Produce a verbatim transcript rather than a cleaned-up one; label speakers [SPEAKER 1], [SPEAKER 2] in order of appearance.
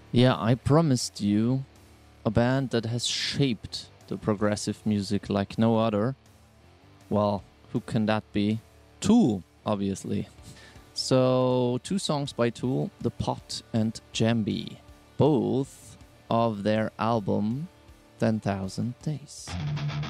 [SPEAKER 1] Yeah, I promised you a band that has shaped the progressive music like no other. Well, who can that be? Tool, obviously. So, two songs by Tool, The Pot and Jambi, both of their album ten thousand Days.